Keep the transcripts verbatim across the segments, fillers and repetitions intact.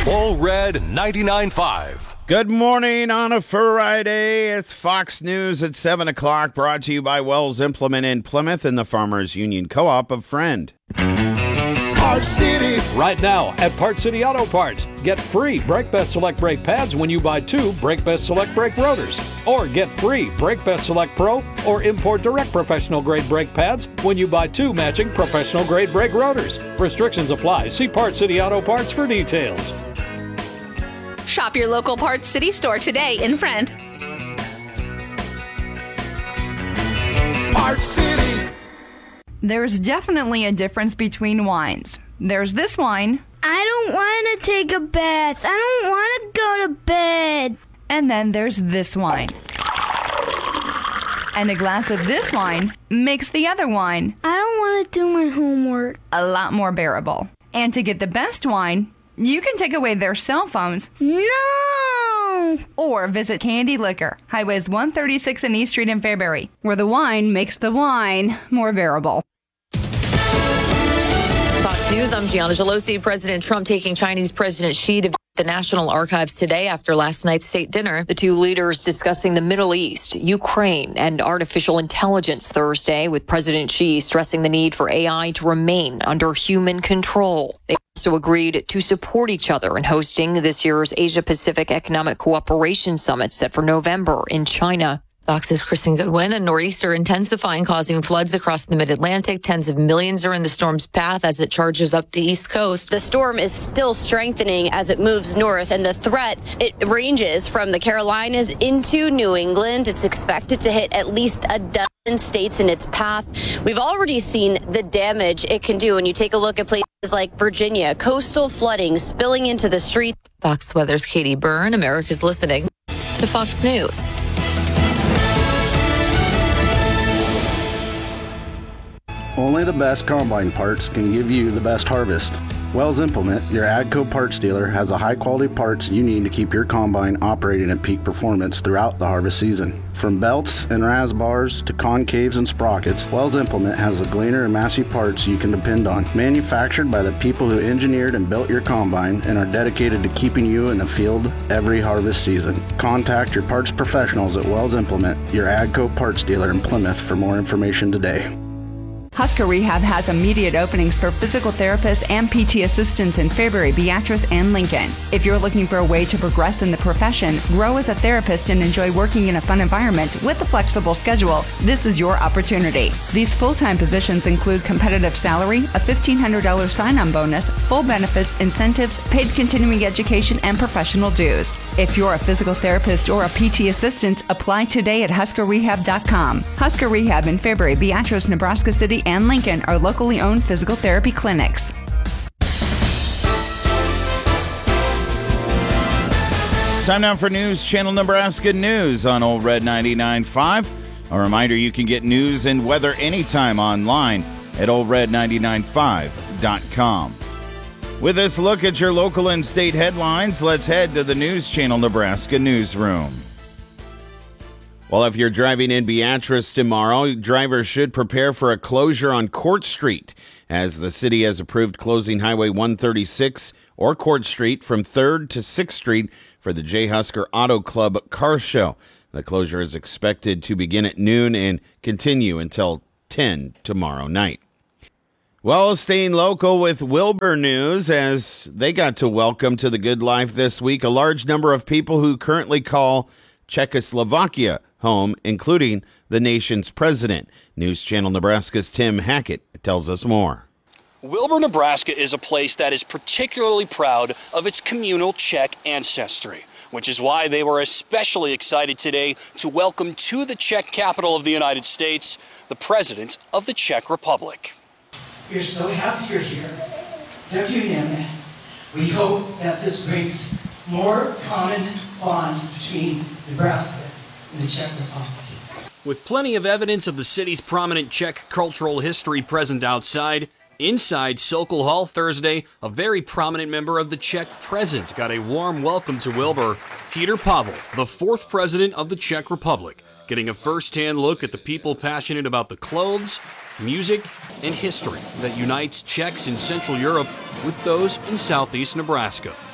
All Red ninety-nine point five. Good morning on a Friday. It's Fox News at seven o'clock, brought to you by Wells Implement in Plymouth and the Farmers Union Co-op of Friend. Parts City. Right now at Parts City Auto Parts, get free Brake Best Select brake pads when you buy two Brake Best Select brake rotors. Or get free Brake Best Select Pro or Import Direct professional grade brake pads when you buy two matching professional grade brake rotors. Restrictions apply. See Parts City Auto Parts for details. Shop your local Parts City store today in Friend. Parts City. There's definitely a difference between wines. There's this wine. I don't want to take a bath. I don't want to go to bed. And then there's this wine. And a glass of this wine makes the other wine I don't want to do my homework. a lot more bearable. And to get the best wine, you can take away their cell phones. No! Or visit Candy Liquor, Highways one thirty-six and East Street in Fairbury, where the wine makes the wine more bearable. Fox News, I'm Gianna Gelosi. President Trump taking Chinese President Xi to the National Archives today after last night's state dinner. The two leaders discussing the Middle East, Ukraine, and artificial intelligence Thursday, with President Xi stressing the need for A I to remain under human control. They also agreed to support each other in hosting this year's Asia-Pacific Economic Cooperation Summit set for November in China. Fox's Kristen Goodwin. A nor'easter intensifying, causing floods across the mid-Atlantic. Tens of millions are in the storm's path as it charges up the East Coast. The storm is still strengthening as it moves north, and the threat, it ranges from the Carolinas into New England. It's expected to hit at least a dozen states in its path. We've already seen the damage it can do when you take a look at places like Virginia, coastal flooding spilling into the street. Fox Weather's Katie Byrne. America's listening to Fox News. Only the best combine parts can give you the best harvest. Wells Implement, your AGCO parts dealer, has the high-quality parts you need to keep your combine operating at peak performance throughout the harvest season. From belts and ras bars to concaves and sprockets, Wells Implement has the Gleaner and Massey parts you can depend on. Manufactured by the people who engineered and built your combine and are dedicated to keeping you in the field every harvest season. Contact your parts professionals at Wells Implement, your AGCO parts dealer in Plymouth, for more information today. Husker Rehab has immediate openings for physical therapists and P T assistants in Fairbury, Beatrice, and Lincoln. If you're looking for a way to progress in the profession, grow as a therapist, and enjoy working in a fun environment with a flexible schedule, this is your opportunity. These full-time positions include competitive salary, a fifteen hundred dollars sign-on bonus, full benefits, incentives, paid continuing education, and professional dues. If you're a physical therapist or a P T assistant, apply today at husker rehab dot com. Husker Rehab in Fairbury, Beatrice, Nebraska City, and Lincoln are locally owned physical therapy clinics. Time now for News Channel Nebraska News on Old Red ninety-nine point five. A reminder, you can get news and weather anytime online at old red ninety-nine point five dot com. With this look at your local and state headlines, let's head to the News Channel Nebraska newsroom. Well, if you're driving in Beatrice tomorrow, drivers should prepare for a closure on Court Street, as the city has approved closing Highway one thirty-six or Court Street from third to sixth Street for the J. Husker Auto Club Car Show. The closure is expected to begin at noon and continue until ten tomorrow night. Well, staying local with Wilbur News, as they got to welcome to the good life this week a large number of people who currently call Czechoslovakia home, including the nation's president. News Channel Nebraska's Tim Hackett tells us more. Wilbur, Nebraska is a place that is particularly proud of its communal Czech ancestry, which is why they were especially excited today to welcome to the Czech capital of the United States the president of the Czech Republic. We're so happy you're here. Děkujeme. We hope that this brings more common bonds between Nebraska and the Czech Republic. With plenty of evidence of the city's prominent Czech cultural history present outside, inside Sokol Hall Thursday, a very prominent member of the Czech present got a warm welcome to Wilbur. Peter Pavel, the fourth president of the Czech Republic, getting a first-hand look at the people passionate about the clothes, music, and history that unites Czechs in Central Europe with those in southeast Nebraska.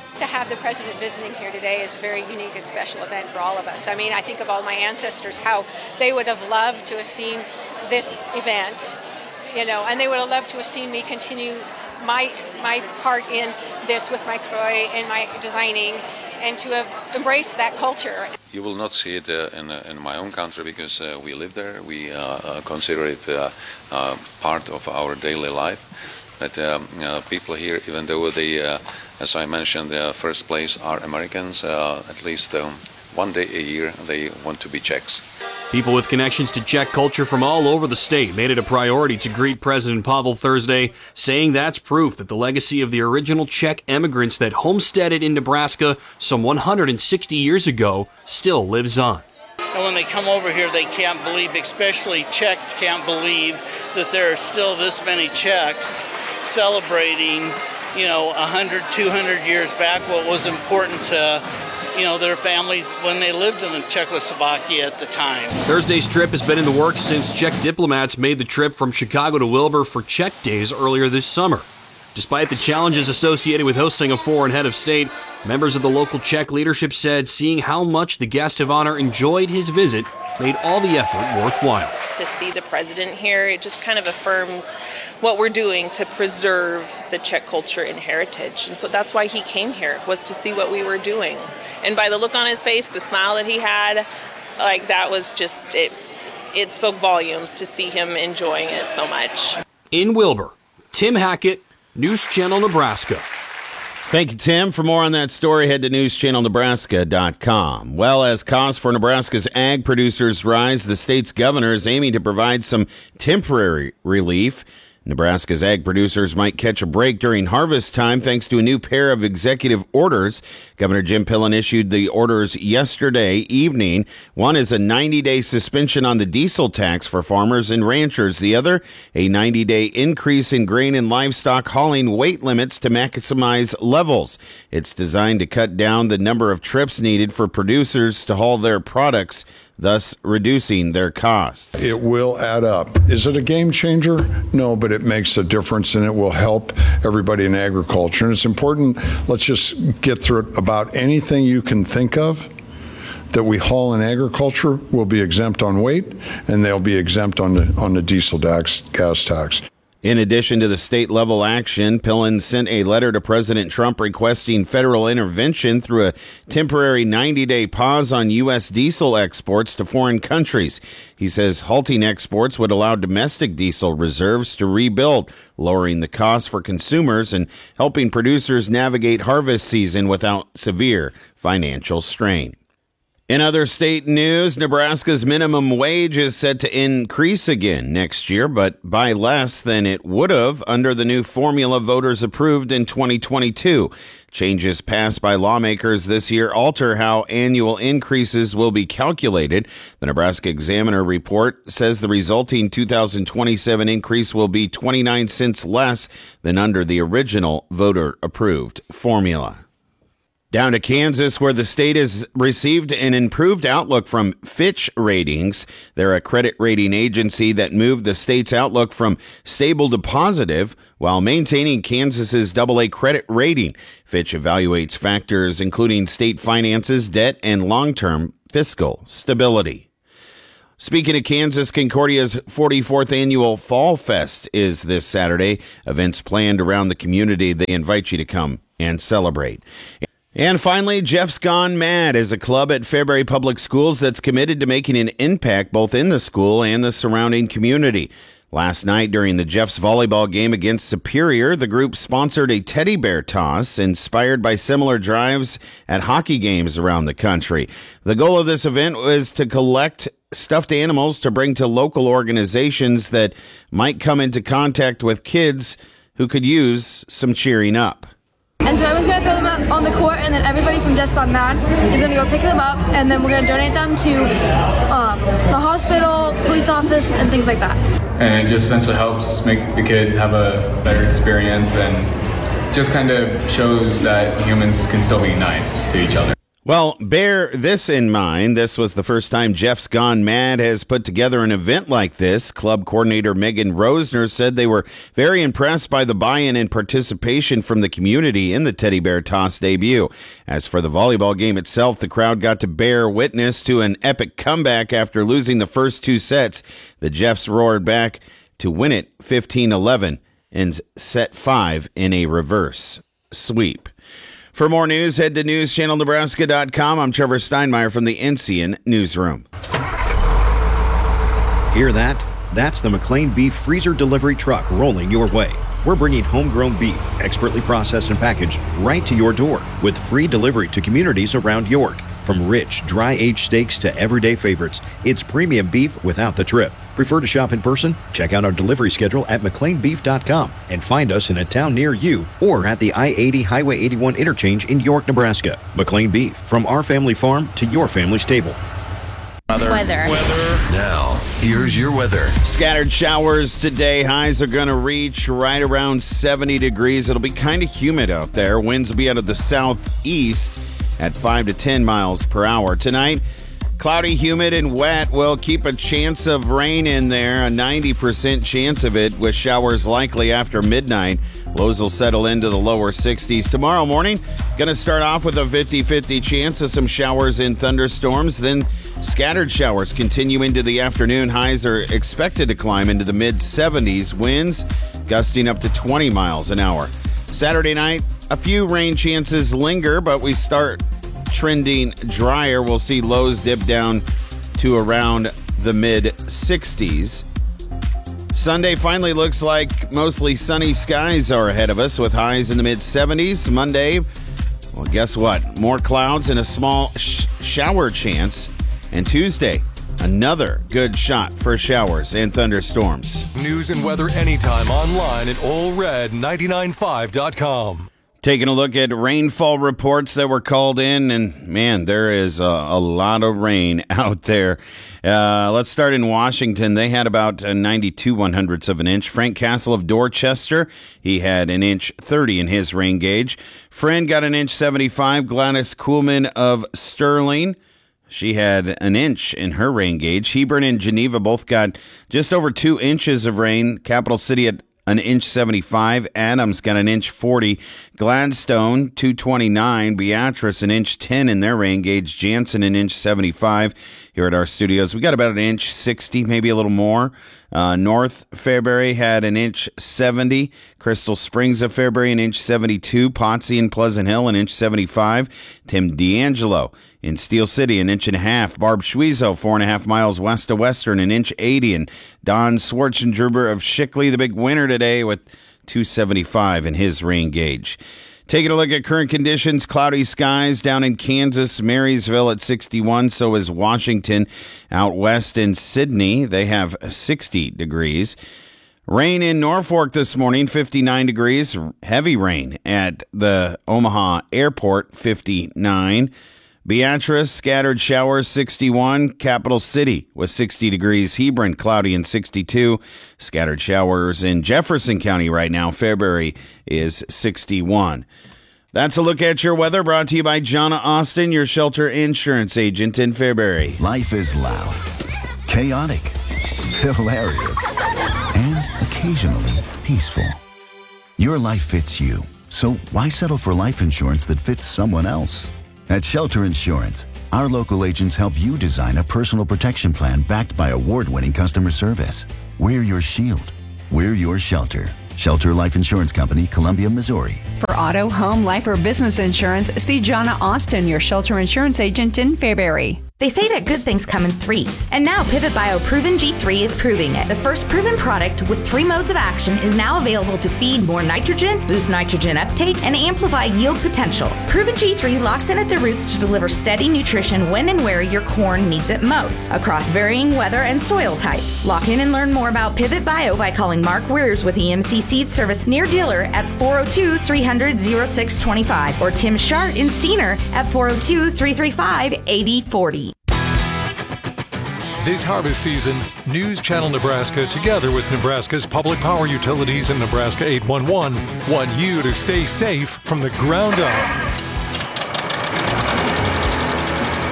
To have the president visiting here today is a very unique and special event for all of us. I mean, I think of all my ancestors, how they would have loved to have seen this event, you know, and they would have loved to have seen me continue my my part in this with my Croix and my designing, and to have embraced that culture. You will not see it uh, in, uh, in my own country because uh, we live there. We uh, uh, consider it uh, uh, part of our daily life. But um, uh, people here, even though they, uh, as I mentioned, the uh, first place are Americans, uh, at least um, one day a year they want to be Czechs. People with connections to Czech culture from all over the state made it a priority to greet President Pavel Thursday, saying that's proof that the legacy of the original Czech immigrants that homesteaded in Nebraska some one hundred sixty years ago still lives on. And when they come over here, they can't believe, especially Czechs can't believe that there are still this many Czechs celebrating, you know, one hundred, two hundred years back what was important to, you know, their families when they lived in Czechoslovakia at the time. Thursday's trip has been in the works since Czech diplomats made the trip from Chicago to Wilbur for Czech Days earlier this summer. Despite the challenges associated with hosting a foreign head of state, members of the local Czech leadership said seeing how much the guest of honor enjoyed his visit made all the effort worthwhile. To see the president here, it just kind of affirms what we're doing to preserve the Czech culture and heritage. And so that's why he came here, was to see what we were doing. And by the look on his face, the smile that he had, like that was just, it, it spoke volumes to see him enjoying it so much. In Wilbur, Tim Hackett, News Channel Nebraska. Thank you, Tim. For more on that story, head to news channel nebraska dot com. Well, as costs for Nebraska's ag producers rise, the state's governor is aiming to provide some temporary relief. Nebraska's ag producers might catch a break during harvest time thanks to a new pair of executive orders. Governor Jim Pillen issued the orders yesterday evening. One is a ninety-day suspension on the diesel tax for farmers and ranchers. The other, a ninety-day increase in grain and livestock hauling weight limits to maximize levels. It's designed to cut down the number of trips needed for producers to haul their products, thus reducing their costs. It will add up. Is it a game changer? No, but it makes a difference and it will help everybody in agriculture. And it's important, let's just get through it. About anything you can think of that we haul in agriculture will be exempt on weight, and they'll be exempt on the, on the diesel tax, gas tax. In addition to the state-level action, Pillen sent a letter to President Trump requesting federal intervention through a temporary ninety-day pause on U S diesel exports to foreign countries. He says halting exports would allow domestic diesel reserves to rebuild, lowering the cost for consumers and helping producers navigate harvest season without severe financial strain. In other state news, Nebraska's minimum wage is set to increase again next year, but by less than it would have under the new formula voters approved in twenty twenty-two. Changes passed by lawmakers this year alter how annual increases will be calculated. The Nebraska Examiner report says the resulting two thousand twenty-seven increase will be twenty-nine cents less than under the original voter-approved formula. Down to Kansas, where the state has received an improved outlook from Fitch Ratings. They're a credit rating agency that moved the state's outlook from stable to positive while maintaining Kansas's double A credit rating. Fitch evaluates factors including state finances, debt, and long-term fiscal stability. Speaking of Kansas, Concordia's forty-fourth annual Fall Fest is this Saturday. Events planned around the community. They invite you to come and celebrate. And finally, Jeff's Gone Mad is a club at Fairbury Public Schools that's committed to making an impact both in the school and the surrounding community. Last night, during the Jeff's volleyball game against Superior, the group sponsored a teddy bear toss inspired by similar drives at hockey games around the country. The goal of this event was to collect stuffed animals to bring to local organizations that might come into contact with kids who could use some cheering up. And so everyone's going to throw them out on the court, and then everybody from Jeff's Gone Mad is going to go pick them up, and then we're going to donate them to um, the hospital, police office, and things like that. And it just essentially helps make the kids have a better experience and just kind of shows that humans can still be nice to each other. Well, bear this in mind. This was the first time Jeff's Gone Mad has put together an event like this. Club coordinator Megan Rosner said they were very impressed by the buy-in and participation from the community in the teddy bear toss debut. As for the volleyball game itself, the crowd got to bear witness to an epic comeback after losing the first two sets. The Jeffs roared back to win it fifteen eleven in set five in a reverse sweep. For more news, head to news channel nebraska dot com. I'm Trevor Steinmeier from the Ensign Newsroom. Hear that? That's the McLean Beef Freezer Delivery Truck rolling your way. We're bringing homegrown beef, expertly processed and packaged, right to your door with free delivery to communities around York. From rich, dry-aged steaks to everyday favorites, it's premium beef without the trip. Prefer to shop in person? Check out our delivery schedule at mclean beef dot com and find us in a town near you or at the I eighty Highway eighty-one interchange in York, Nebraska. McLean Beef, from our family farm to your family's table. Weather. Weather. Now, here's your weather. Scattered showers today. Highs are going to reach right around seventy degrees. It'll be kind of humid out there. Winds will be out of the southeast at five to ten miles per hour. Tonight, cloudy, humid, and wet will keep a chance of rain in there, a ninety percent chance of it, with showers likely after midnight. Lows will settle into the lower sixties. Tomorrow morning, going to start off with a fifty-fifty chance of some showers and thunderstorms. Then scattered showers continue into the afternoon. Highs are expected to climb into the mid seventies. Winds gusting up to twenty miles an hour. Saturday night, a few rain chances linger, but we start trending drier. We'll see lows dip down to around the mid sixties. Sunday finally looks like mostly sunny skies are ahead of us with highs in the mid seventies. Monday, well, guess what? More clouds and a small sh- shower chance. And Tuesday, another good shot for showers and thunderstorms. News and weather anytime online at all red ninety-nine five dot com. Taking a look at rainfall reports that were called in, and man, there is a, a lot of rain out there. Uh, let's start in Washington. They had about uh, ninety-two one hundredths of an inch. Frank Castle of Dorchester, he had an inch thirty in his rain gauge. Friend got an inch seventy-five. Gladys Kuhlman of Sterling, she had an inch in her rain gauge. Hebron and Geneva both got just over two inches of rain. Capital City at an inch seventy-five. Adams got an inch forty. Gladstone, two twenty-nine. Beatrice, an inch ten in their rain gauge. Jansen, an inch seventy-five. Here at our studios, we got about an inch sixty, maybe a little more. Uh, North Fairbury had an inch seventy. Crystal Springs of Fairbury, an inch seventy-two. Potsy and Pleasant Hill, an inch seventy-five. Tim D'Angelo in Steel City, an inch and a half. Barb Schwezo, four and a half miles west of Western, an inch eighty. And Don Schwartzendruber of Shickley, the big winner today, with two seventy-five in his rain gauge. Taking a look at current conditions, cloudy skies down in Kansas, Marysville at sixty-one. So is Washington. Out west in Sydney, they have sixty degrees. Rain in Norfolk this morning, fifty-nine degrees. Heavy rain at the Omaha Airport, fifty-nine. Beatrice, scattered showers, sixty-one. Capital City with sixty degrees. Hebron, cloudy and sixty-two. Scattered showers in Jefferson County right now. Fairbury is sixty-one. That's a look at your weather, brought to you by Jonna Austin, your shelter insurance agent in Fairbury. Life is loud, chaotic, hilarious, and occasionally peaceful. Your life fits you, so why settle for life insurance that fits someone else? At Shelter Insurance, our local agents help you design a personal protection plan backed by award-winning customer service. We're your shield. We're your shelter. Shelter Life Insurance Company, Columbia, Missouri. For auto, home, life, or business insurance, see Jonna Austin, your shelter insurance agent in Fairbury. They say that good things come in threes, and now Pivot Bio Proven G three is proving it. The first proven product with three modes of action is now available to feed more nitrogen, boost nitrogen uptake, and amplify yield potential. Proven G three locks in at the roots to deliver steady nutrition when and where your corn needs it most, across varying weather and soil types. Lock in and learn more about Pivot Bio by calling Mark Weirs with E M C Seed Service near dealer at four oh two, three hundred, oh six two five or Tim Shart in Steiner at four oh two, three three five, eight oh four oh. This harvest season, News Channel Nebraska, together with Nebraska's Public Power Utilities and Nebraska eight one one, want you to stay safe from the ground up.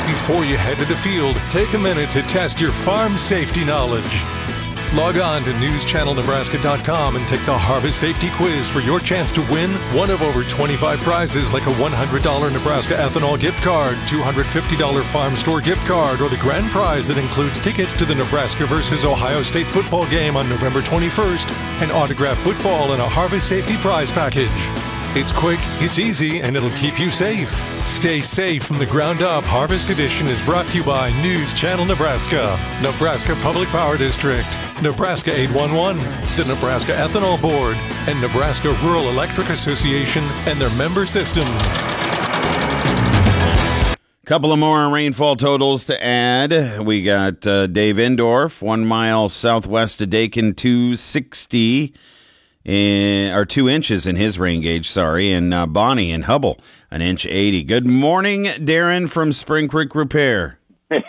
Before you head to the field, take a minute to test your farm safety knowledge. Log on to news channel nebraska dot com and take the Harvest Safety Quiz for your chance to win one of over twenty-five prizes like a one hundred dollars Nebraska Ethanol gift card, two hundred fifty dollars Farm Store gift card, or the grand prize that includes tickets to the Nebraska versus Ohio State football game on November twenty-first and autographed football in a Harvest Safety prize package. It's quick, it's easy, and it'll keep you safe. Stay safe from the ground up. Harvest Edition is brought to you by News Channel Nebraska, Nebraska Public Power District, Nebraska eight one one, the Nebraska Ethanol Board, and Nebraska Rural Electric Association and their member systems. Couple of more rainfall totals to add. We got uh, Dave Indorf, one mile southwest of Dakin, two sixty. In, or two inches in his rain gauge, sorry, and uh, Bonnie in Hubble, an inch eighty. Good morning, Darren from Spring Creek Repair.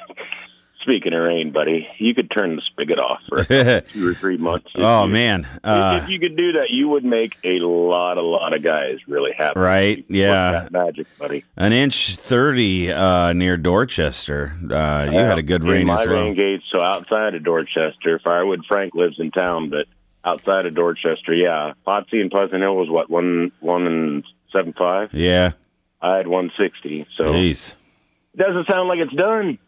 Speaking of rain, buddy, you could turn the spigot off for two or three months. Oh, you, man. Uh, if you could do that, you would make a lot, a lot of guys really happy. Right, yeah. That magic, buddy. An inch thirty uh, near Dorchester. Uh, you uh, had a good rain my as well. My rain gauge, so outside of Dorchester, Firewood Frank lives in town, but outside of Dorchester, yeah. Potsy and Pleasant Hill was what, one one and seven five? Yeah. I had one sixty. So Jeez. It doesn't sound like it's done.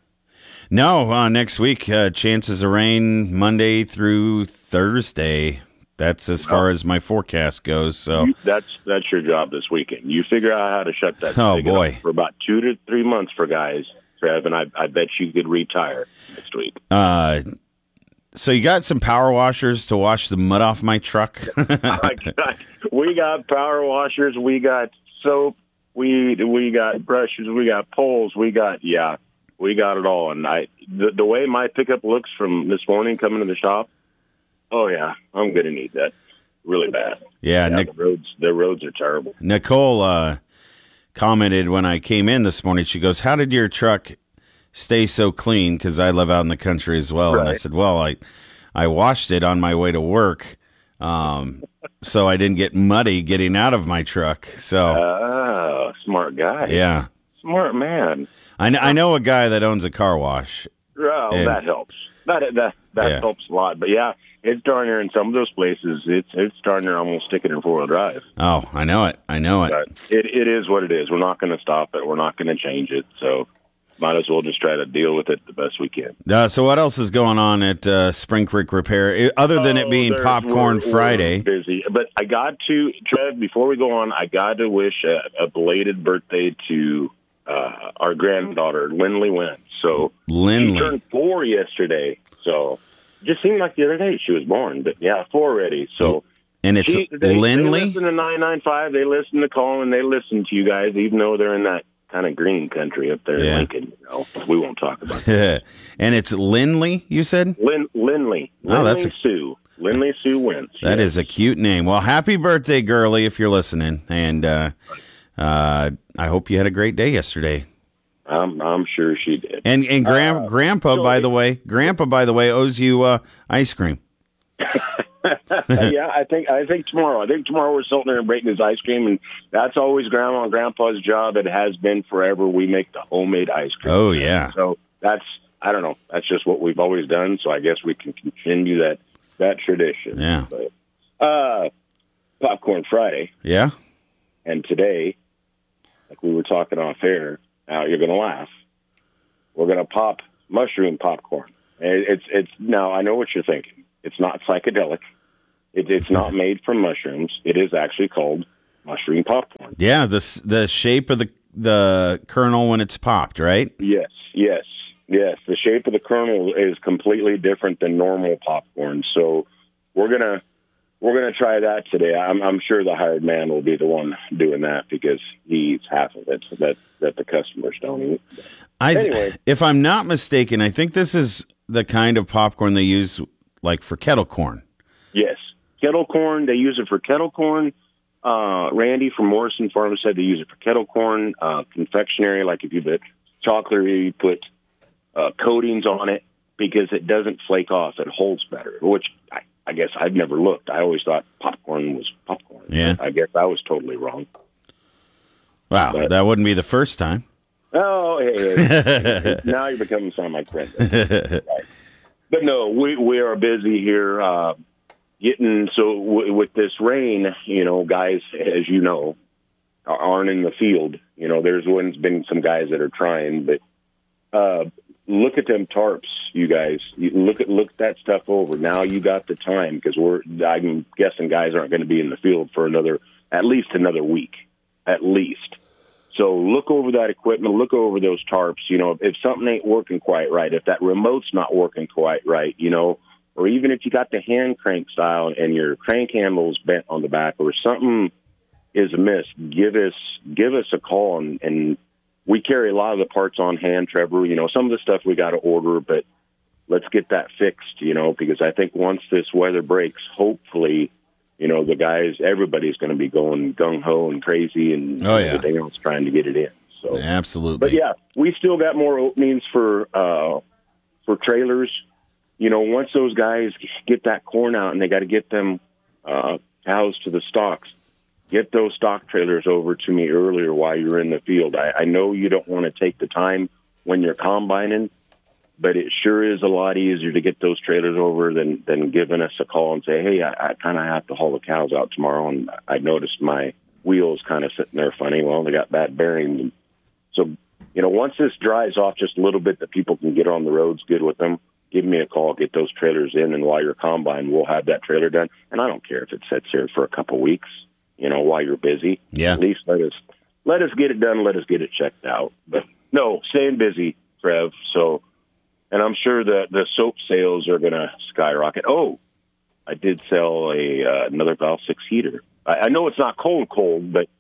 No, uh, next week, uh, chances of rain Monday through Thursday. That's as far as my forecast goes. So you, that's that's your job this weekend. You figure out how to shut that oh boy for about two to three months for guys, Trev, and I, I bet you could retire next week. Uh. So you got some power washers to wash the mud off my truck? I got, we got power washers. We got soap. We we got brushes. We got poles. We got yeah. We got it all. And I the, the way my pickup looks from this morning coming to the shop. Oh yeah, I'm gonna need that really bad. Yeah, yeah Nick, the roads the roads are terrible. Nicole uh, commented when I came in this morning. She goes, "How did your truck stay so clean?" Because I live out in the country as well. Right. And I said, well, I I washed it on my way to work, um, so I didn't get muddy getting out of my truck. So, oh, smart guy. Yeah. Smart man. I, kn- I know a guy that owns a car wash. Oh, and, that helps. That that that yeah. helps a lot. But, yeah, it's darn near in some of those places, it's it's darn near almost sticking in four-wheel drive. Oh, I know it. I know it. But it. It is what it is. We're not going to stop it. We're not going to change it. So might as well just try to deal with it the best we can. Uh, so what else is going on at uh, Spring Creek Repair, other than oh, it being Popcorn we're, Friday? We're busy. But I got to, Trev, before we go on, I got to wish a, a belated birthday to uh, our granddaughter, Lindley Wentz. So Lindley. She turned four yesterday. So it just seemed like the other day she was born. But, yeah, four already. So And it's she, they, Lindley? They listen to nine nine five. They listen to Colin. They listen to you guys, even though they're in that kind of green country up there yeah. in Lincoln. You know, we won't talk about that. And it's Lindley, you said? Lin, Lindley. Oh, Lindley that's a, Sue. Lindley Sue Wentz. That yes. is a cute name. Well, happy birthday, girlie, if you're listening. And uh, uh, I hope you had a great day yesterday. I'm I'm sure she did. And and Gram, uh, Grandpa, so by the way, Grandpa, by the way, owes you uh, ice cream. yeah, I think I think tomorrow. I think tomorrow we're sitting there and breaking his ice cream, and that's always Grandma and Grandpa's job. It has been forever. We make the homemade ice cream. Oh yeah. So that's I don't know. That's just what we've always done. So I guess we can continue that that tradition. Yeah. But, uh, Popcorn Friday. Yeah. And today, like we were talking off air, now you're going to laugh. We're going to pop mushroom popcorn. It's it's now I know what you're thinking. It's not psychedelic. It, it's not made from mushrooms. It is actually called mushroom popcorn. Yeah, the the shape of the the kernel when it's popped, right? Yes, yes, yes. The shape of the kernel is completely different than normal popcorn. So we're gonna we're gonna try that today. I'm I'm sure the hired man will be the one doing that because he eats half of it that that the customers don't eat. I anyway, if I'm not mistaken, I think this is the kind of popcorn they use like for kettle corn. Yes. Kettle corn, they use it for kettle corn. Uh, Randy from Morrison Farm said they use it for kettle corn. Uh, confectionery, like if you put chocolate, you put uh, coatings on it because it doesn't flake off. It holds better, which I, I guess I'd never looked. I always thought popcorn was popcorn. Yeah. I guess I was totally wrong. Wow, but, that wouldn't be the first time. Oh, hey, hey. Now you're becoming some of my friends. Right. But no, we we are busy here uh, getting, so w- with this rain, you know, guys, as you know, aren't in the field. You know, there's been some guys that are trying, but uh, look at them tarps, you guys. You look at look that stuff over. Now you got the time, because we're, I'm guessing guys aren't going to be in the field for another, at least another week, at least. So look over that equipment, look over those tarps. You know, if something ain't working quite right, if that remote's not working quite right, you know, or even if you got the hand crank style and your crank handle's bent on the back or something is amiss, give us give us a call. And, and we carry a lot of the parts on hand, Trevor. You know, some of the stuff we got to order, but let's get that fixed, you know, because I think once this weather breaks, hopefully, you know, the guys, everybody's going to be going gung-ho and crazy and oh, yeah. everything else trying to get it in. So, absolutely. But, yeah, we still got more openings for uh, for trailers. You know, once those guys get that corn out and they got to get them uh, cows to the stalks, get those stock trailers over to me earlier while you're in the field. I, I know you don't want to take the time when you're combining, but it sure is a lot easier to get those trailers over than, than giving us a call and say, hey, I, I kind of have to haul the cows out tomorrow, and I noticed my wheels kind of sitting there funny. Well, they got bad bearings. And so, you know, once this dries off just a little bit that people can get on the roads good with them, give me a call, get those trailers in, and while you're combine, we'll have that trailer done. And I don't care if it sits here for a couple of weeks, you know, while you're busy. Yeah. At least let us, let us get it done, let us get it checked out. But, no, staying busy, Trev, so... And I'm sure that the soap sales are going to skyrocket. Oh, I did sell a uh, another Valve six heater. I, I know it's not cold, cold, but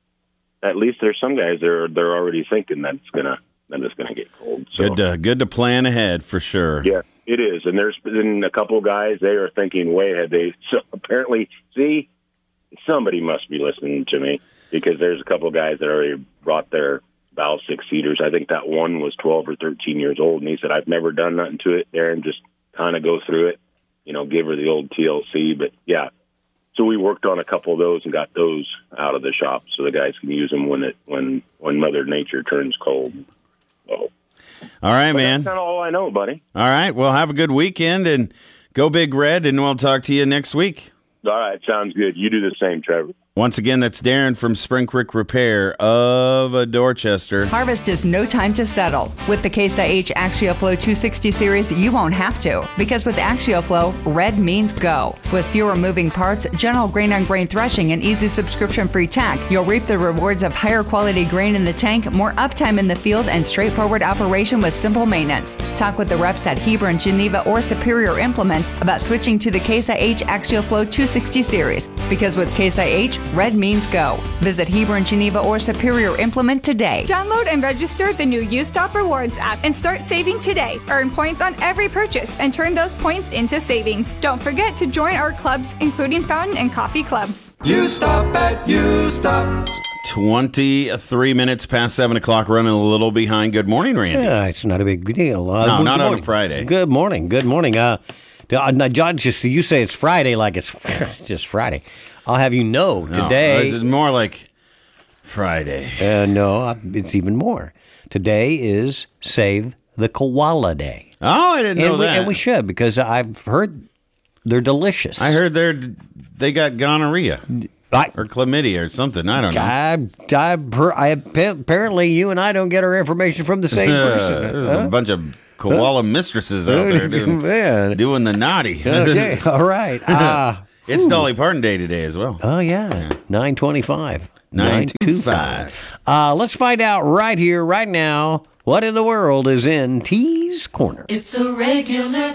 at least there's some guys that are they're already thinking that it's gonna that it's gonna get cold. So, good, to, good to plan ahead for sure. Yeah, it is. And there's been a couple of guys they are thinking way ahead. They so apparently see somebody must be listening to me, because there's a couple of guys that already brought their Valve six seaters. I think that one was twelve or thirteen years old, and he said, I've never done nothing to it there, and just kind of go through it, you know, give her the old T L C. But yeah, so we worked on a couple of those and got those out of the shop so the guys can use them when it when when Mother Nature turns cold. So, all right, but man. That's kind of all I know, buddy. All right, well, have a good weekend and go Big Red, and we'll talk to you next week. All right, sounds good. You do the same, Trevor. Once again, that's Darren from Spring Creek Repair of Dorchester. Harvest is no time to settle. With the Case I H AxioFlow two sixty series, you won't have to, because with AxioFlow, red means go. With fewer moving parts, gentle grain-on-grain threshing, and easy subscription-free tech, you'll reap the rewards of higher quality grain in the tank, more uptime in the field, and straightforward operation with simple maintenance. Talk with the reps at Hebron, Geneva, or Superior Implement about switching to the Case I H AxioFlow two sixty series, because with Case I H, red means go. Visit Hebron, Geneva, or Superior Implement today. Download and register the new U-Stop Rewards app and start saving today. Earn points on every purchase and turn those points into savings. Don't forget to join our clubs, including Fountain and Coffee clubs. U-Stop at U-Stop. twenty-three minutes past seven o'clock, running a little behind. Good morning, Randy. Yeah, it's not a big deal. Uh, no, good not morning. on a Friday. Good morning. Good morning. Uh, uh, John, just you say it's Friday like it's just Friday. I'll have you know today. No, it's more like Friday. Uh, no, it's even more. Today is Save the Koala Day. Oh, I didn't and know we, that. And we should, because I've heard they're delicious. I heard they're they got gonorrhea I, or chlamydia or something. I don't know. I, I, I, apparently, you and I don't get our information from the same person. There's huh? a bunch of koala huh? mistresses out there doing, doing the naughty. Okay, all right. Uh, It's Dolly Parton Day today as well. Oh, yeah. nine twenty-five. nine two five. Uh, let's find out right here, right now, what in the world is in T's Corner. It's a regular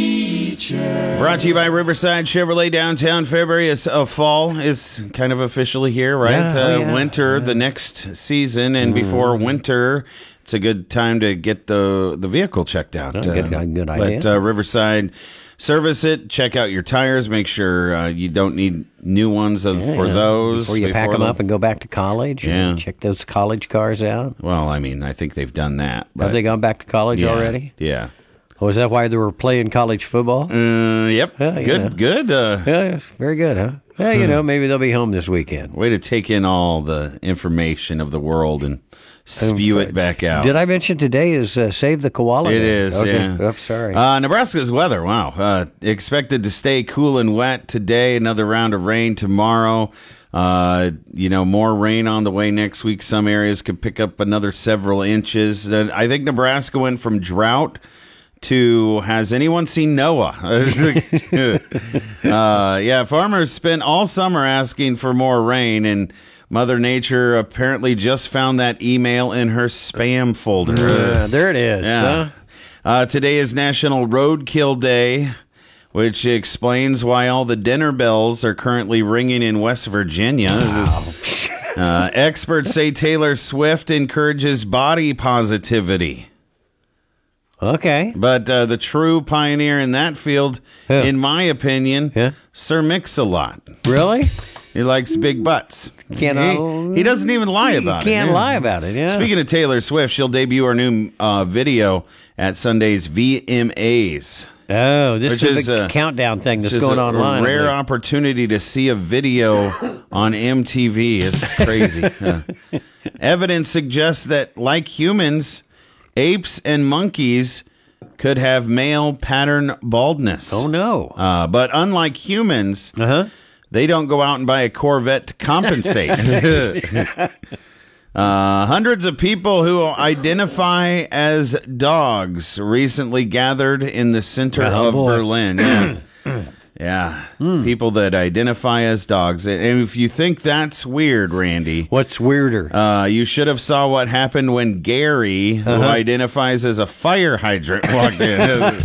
feature. Brought to you by Riverside Chevrolet Downtown. February is uh, fall is kind of officially here, right? Yeah, uh, oh, yeah. Winter, yeah. the next season, and mm. before winter, it's a good time to get the, the vehicle checked out. Oh, good, uh, good idea. But uh, Riverside... Service it, check out your tires, make sure uh, you don't need new ones of, yeah, for those. Before you before pack them up and go back to college, yeah. and check those college cars out. Well, I mean, I think they've done that. But have they gone back to college yeah, already? Yeah. Oh, is that why they were playing college football? Uh, yep. Uh, good, yeah. good. Uh, yeah, very good, huh? Well, you know, maybe they'll be home this weekend. Way to take in all the information of the world and spew it back out. Did I mention today is uh, Save the Koala It Day? is, Okay. yeah. Oh, sorry. Uh, Nebraska's weather, wow. Uh, expected to stay cool and wet today. Another round of rain tomorrow. Uh, you know, more rain on the way next week. Some areas could pick up another several inches. Uh, I think Nebraska went from drought to has anyone seen Noah? uh, yeah, farmers spent all summer asking for more rain, and Mother Nature apparently just found that email in her spam folder. Uh, there it is. Yeah. Huh? Uh, today is National Roadkill Day, which explains why all the dinner bells are currently ringing in West Virginia. Wow. uh, experts say Taylor Swift encourages body positivity. Okay. But uh, the true pioneer in that field, yeah. in my opinion, yeah. Sir Mix-a-Lot. Really? He likes big butts. Can't, he, he doesn't even lie about he it. can't yeah. lie about it, yeah. Speaking of Taylor Swift, she'll debut her new uh, video at Sunday's V M As. Oh, this is the a, countdown thing that's is going a, online. A rare opportunity to see a video on M T V. It's crazy. uh, evidence suggests that, like humans, apes and monkeys could have male pattern baldness. Oh, no. Uh, but unlike humans, uh-huh. they don't go out and buy a Corvette to compensate. Uh, hundreds of people who identify as dogs recently gathered in the center oh, of boy. Berlin. Yeah, yeah. Mm. People that identify as dogs. And if you think that's weird, Randy, what's weirder? Uh, you should have saw what happened when Gary, uh-huh. who identifies as a fire hydrant, walked in.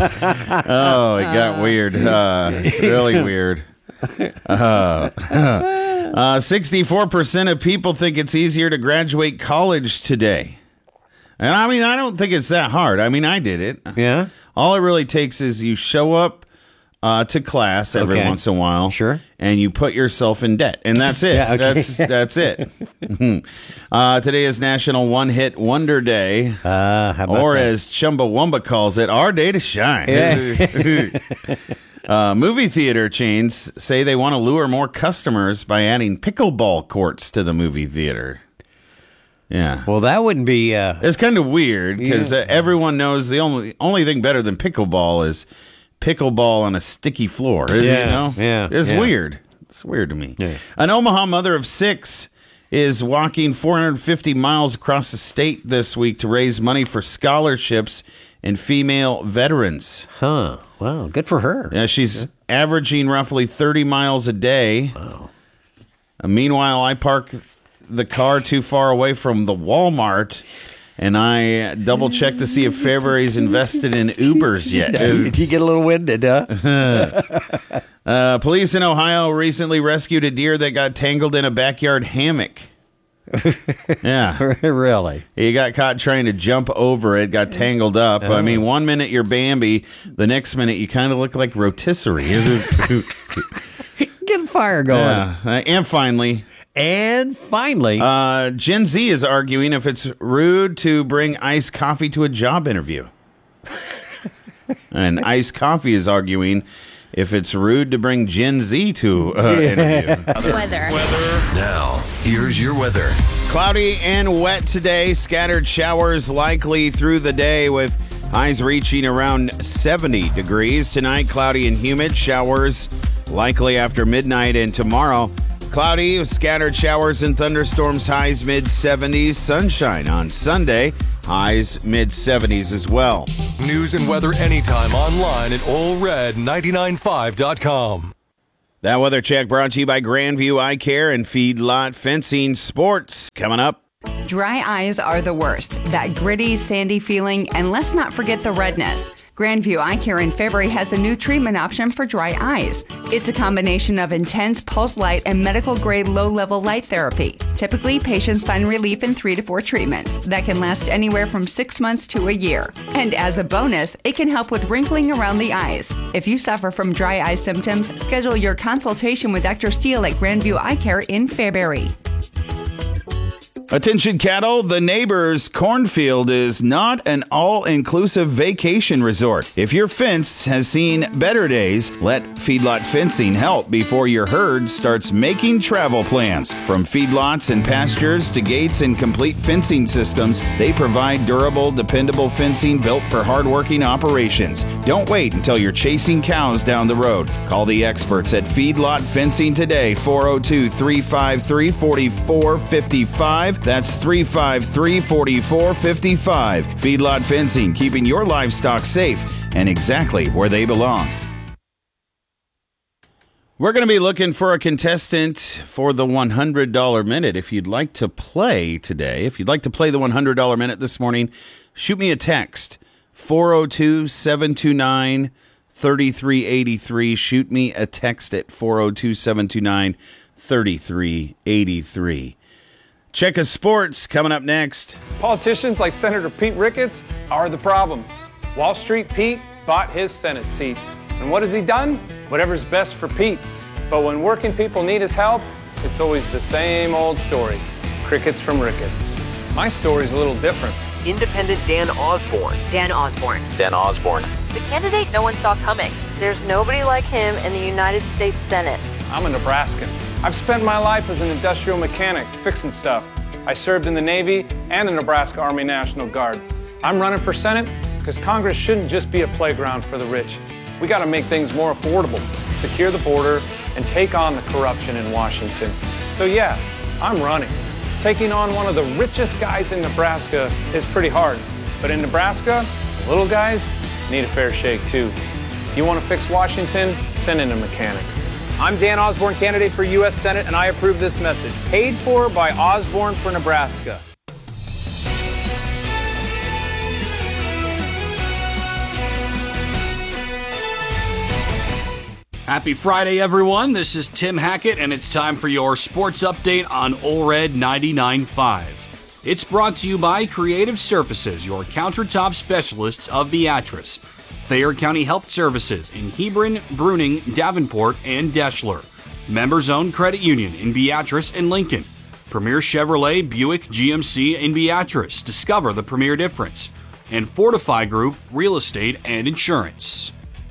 Oh, it got weird. Uh, really weird. Uh, uh, sixty-four percent of people think it's easier to graduate college today. And I mean, I don't think it's that hard. I mean, I did it. Yeah. All it really takes is you show up uh, to class every okay. once in a while. Sure. And you put yourself in debt. And that's it. yeah, okay. That's that's it. uh, today is National One Hit Wonder Day. Uh, how about or that? as Chumbawamba calls it, our day to shine. Yeah. Uh, movie theater chains say they want to lure more customers by adding pickleball courts to the movie theater. Yeah. Well, that wouldn't be... Uh, it's kind of weird because yeah. uh, everyone knows the only only thing better than pickleball is pickleball on a sticky floor. Yeah. You know? Yeah. It's yeah. weird. It's weird to me. Yeah. An Omaha mother of six is walking four hundred fifty miles across the state this week to raise money for scholarships and female veterans. Huh. Wow. Good for her. Yeah, she's yeah. averaging roughly thirty miles a day. Wow. Uh, meanwhile, I park the car too far away from the Walmart, and I double check to see if Fairbury's invested in Ubers yet. Did you get a little winded, huh? uh, police in Ohio recently rescued a deer that got tangled in a backyard hammock. Yeah. Really? He got caught trying to jump over it, got tangled up. Oh. I mean, one minute you're Bambi, the next minute you kind of look like rotisserie. Get a fire going. Yeah. Uh, and finally... And finally... Uh, Gen Z is arguing if it's rude to bring iced coffee to a job interview. And iced coffee is arguing if it's rude to bring Gen Z to uh, yeah. interview. Weather. Weather. Now, here's your weather. Cloudy and wet today. Scattered showers likely through the day with highs reaching around seventy degrees. Tonight, cloudy and humid. Showers likely after midnight, and tomorrow, cloudy with scattered showers and thunderstorms. Highs mid seventies. Sunshine on Sunday. Highs mid seventies as well. News and weather anytime online at Ole Red nine nine five dot com. That weather check brought to you by Grandview Eye Care and Feedlot Fencing. Sports coming up. Dry eyes are the worst. That gritty, sandy feeling, and let's not forget the redness. Grandview Eye Care in Fairbury has a new treatment option for dry eyes. It's a combination of intense pulse light and medical-grade low-level light therapy. Typically, patients find relief in three to four treatments that can last anywhere from six months to a year. And as a bonus, it can help with wrinkling around the eyes. If you suffer from dry eye symptoms, schedule your consultation with Doctor Steele at Grandview Eye Care in Fairbury. Attention cattle, the neighbor's cornfield is not an all-inclusive vacation resort. If your fence has seen better days, let Feedlot Fencing help before your herd starts making travel plans. From feedlots and pastures to gates and complete fencing systems, they provide durable, dependable fencing built for hardworking operations. Don't wait until you're chasing cows down the road. Call the experts at Feedlot Fencing today, four oh two, three five three, four four five five. That's three five three, four four five five. Feedlot Fencing, keeping your livestock safe and exactly where they belong. We're going to be looking for a contestant for the one hundred dollar minute. If you'd like to play today, if you'd like to play the one hundred dollar minute this morning, shoot me a text, four oh two, seven two nine, three three eight three. Shoot me a text at four oh two, seven two nine, three three eight three. Check of Sports coming up next. Politicians like Senator Pete Ricketts are the problem. Wall Street Pete bought his Senate seat. And what has he done? Whatever's best for Pete. But when working people need his help, it's always the same old story. Crickets from Ricketts. My story's a little different. Independent Dan Osborne. Dan Osborne. Dan Osborne. The candidate no one saw coming. There's nobody like him in the United States Senate. I'm a Nebraskan. I've spent my life as an industrial mechanic, fixing stuff. I served in the Navy and the Nebraska Army National Guard. I'm running for Senate because Congress shouldn't just be a playground for the rich. We got to make things more affordable, secure the border, and take on the corruption in Washington. So yeah, I'm running. Taking on one of the richest guys in Nebraska is pretty hard. But in Nebraska, the little guys need a fair shake too. You want to fix Washington? Send in a mechanic. I'm Dan Osborne, candidate for U S Senate, and I approve this message. Paid for by Osborne for Nebraska. Happy Friday, everyone. This is Tim Hackett, and it's time for your sports update on Ole Red ninety-nine point five. It's brought to you by Creative Surfaces, your countertop specialists of Beatrice. Thayer County Health Services in Hebron, Bruning, Davenport, and Deschler. Members-owned credit union in Beatrice and Lincoln. Premier Chevrolet Buick G M C in Beatrice. Discover the premier difference. And Fortify Group Real Estate and Insurance.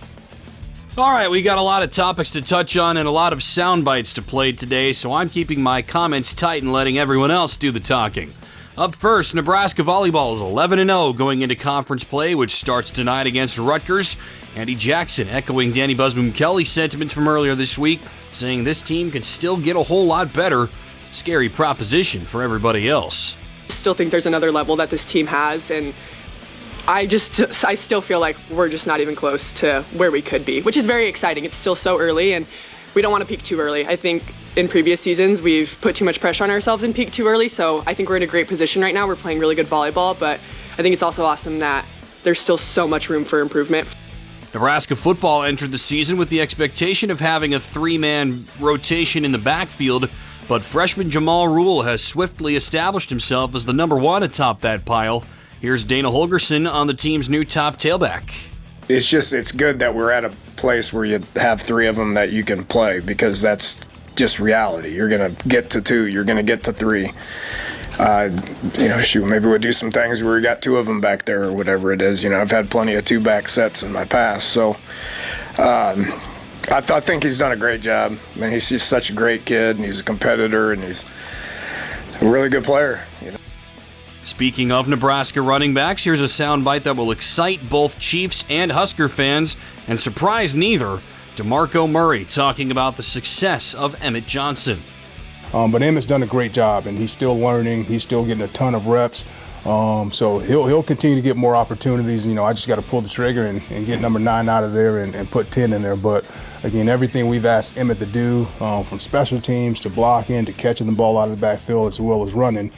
All right, we got a lot of topics to touch on and a lot of sound bites to play today, so I'm keeping my comments tight and letting everyone else do the talking. Up first, Nebraska volleyball is eleven and oh going into conference play, which starts tonight against Rutgers. Andy Jackson echoing Danny Busboom-Kelly's sentiments from earlier this week, saying this team can still get a whole lot better. Scary proposition for everybody else. Still think there's another level that this team has, and I just, I still feel like we're just not even close to where we could be, which is very exciting. It's still so early, and we don't want to peak too early. I think in previous seasons, we've put too much pressure on ourselves and peaked too early, so I think we're in a great position right now. We're playing really good volleyball, but I think it's also awesome that there's still so much room for improvement. Nebraska football entered the season with the expectation of having a three-man rotation in the backfield, but freshman Jamal Rule has swiftly established himself as the number one atop that pile. Here's Dana Holgerson on the team's new top tailback. It's just, it's good that we're at a place where you have three of them that you can play, because that's just reality. You're going to get to two, you're going to get to three. Uh, you know, shoot, maybe we'll do some things where we got two of them back there or whatever it is. You know, I've had plenty of two-back sets in my past. So um, I, th- I think he's done a great job. I mean, he's just such a great kid, and he's a competitor, and he's a really good player, you know. Speaking of Nebraska running backs, here's a soundbite that will excite both Chiefs and Husker fans and surprise neither. DeMarco Murray talking about the success of Emmett Johnson. Um, but Emmett's done a great job, and he's still learning. He's still getting a ton of reps. Um, so he'll he'll continue to get more opportunities. You know, I just got to pull the trigger and, and get number nine out of there and, and put ten in there. But, again, everything we've asked Emmett to do, um, from special teams to blocking to catching the ball out of the backfield as well as running,